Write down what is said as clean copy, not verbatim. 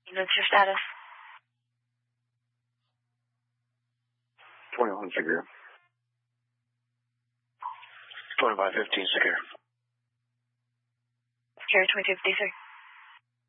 What's your status? 21 secure. 2515 secure. Carrier 2250, sir.